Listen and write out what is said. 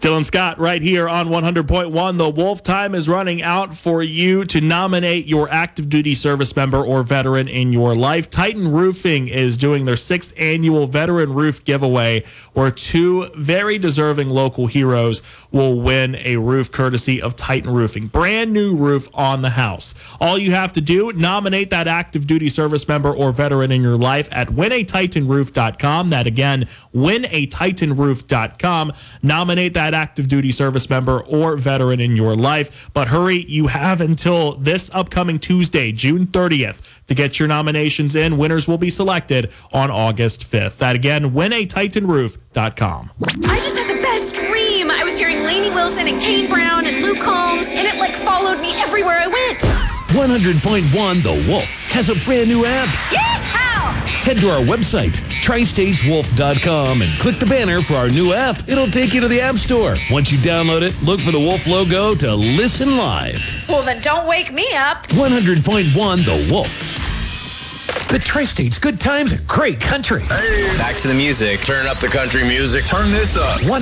Dylan Scott right here on 100.1. The Wolf time is running out for you to nominate your active duty service member or veteran in your life. Titan Roofing is doing their 6th annual Veteran Roof Giveaway, where 2 very deserving local heroes will win a roof courtesy of Titan Roofing. Brand new roof on the house. All you have to do, nominate that active duty service member or veteran in your life at winatitanroof.com. That again, winatitanroof.com. Nominate that active duty service member or veteran in your life. But hurry, you have until this upcoming Tuesday, June 30th, to get your nominations in. Winners will be selected on August 5th. That again, winatitanroof.com. I just had the best dream. I was hearing Lainey Wilson and Kane Brown and Luke Combs, and it followed me everywhere I went. 100.1 The Wolf has a brand new app. Yeehaw! Head to our website, tristateswolf.com, and click the banner for our new app. It'll take you to the App Store. Once you download it, look for the Wolf logo to listen live. Well, then don't wake me up. 100.1 The Wolf. The Tri-State's good times and great country. Hey. Back to the music. Turn up the country music. Turn this up.